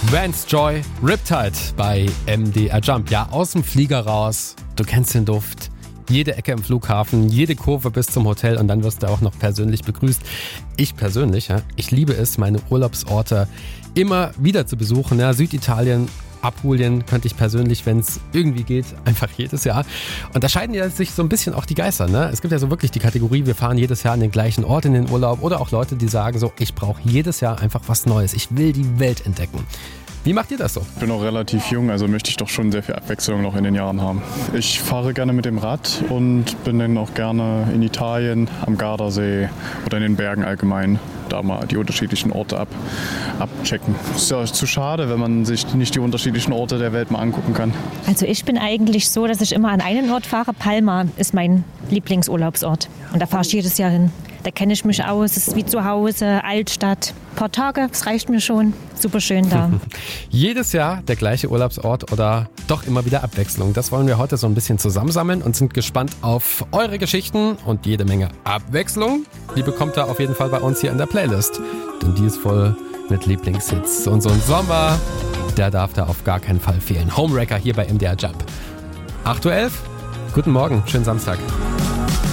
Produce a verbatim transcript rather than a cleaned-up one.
Vance Joy, Riptide bei M D R Jump. Ja, aus dem Flieger raus, du kennst den Duft. Jede Ecke im Flughafen, jede Kurve bis zum Hotel und dann wirst du auch noch persönlich begrüßt. Ich persönlich, ja, ich liebe es, meine Urlaubsorte immer wieder zu besuchen. Ja, Süditalien, Apulien könnte ich persönlich, wenn es irgendwie geht, einfach jedes Jahr. Und da scheiden ja sich so ein bisschen auch die Geister. Ne? Es gibt ja so wirklich die Kategorie, wir fahren jedes Jahr an den gleichen Ort in den Urlaub. Oder auch Leute, die sagen so, ich brauche jedes Jahr einfach was Neues. Ich will die Welt entdecken. Wie macht ihr das so? Ich bin noch relativ jung, also möchte ich doch schon sehr viel Abwechslung noch in den Jahren haben. Ich fahre gerne mit dem Rad und bin dann auch gerne in Italien, am Gardasee oder in den Bergen allgemein. Da mal die unterschiedlichen Orte ab, abchecken. Ist ja zu schade, wenn man sich nicht die unterschiedlichen Orte der Welt mal angucken kann. Also ich bin eigentlich so, dass ich immer an einen Ort fahre. Palma ist mein Lieblingsurlaubsort. Und da fahre ich jedes Jahr hin. Da kenne ich mich aus, es ist wie zu Hause, Altstadt. Ein paar Tage, das reicht mir schon. Super schön da. Jedes Jahr der gleiche Urlaubsort oder doch immer wieder Abwechslung. Das wollen wir heute so ein bisschen zusammensammeln und sind gespannt auf eure Geschichten und jede Menge Abwechslung. Die bekommt ihr auf jeden Fall bei uns hier in der Playlist. Denn die ist voll mit Lieblingshits. Und so ein Sommer, der darf da auf gar keinen Fall fehlen. Homewrecker hier bei M D R Jump. acht Uhr elf, guten Morgen, schönen Samstag.